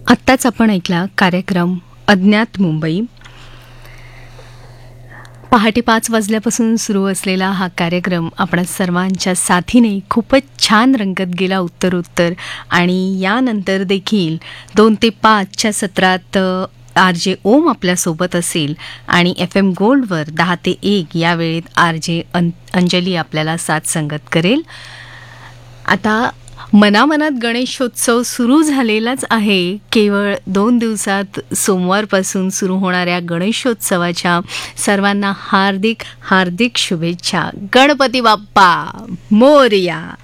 आत्ताच आपण ऐकला कार्यक्रम अज्ञात मुंबई. पहाटे 5 वाजल्यापासून सुरू असलेला हा कार्यक्रम आपण सर्वांच्या साथीने खूपच छान रंगत गेला उत्तरोत्तर. आणि यानंतर देखील 2 ते 5च्या सत्रात आर जे ओम आपल्यासोबत असेल आणि FM गोल्डवर 10 ते 1 या वेळेत आर जे अंजली आपल्याला साथ संगत करेल. आता मनामनात गणेशोत्सव सुरू झालेलाच आहे. केवळ 2 दिवसात सोमवारपासून सुरू होणाऱ्या गणेशोत्सवाच्या सर्वांना हार्दिक हार्दिक शुभेच्छा. गणपती बाप्पा मोरया.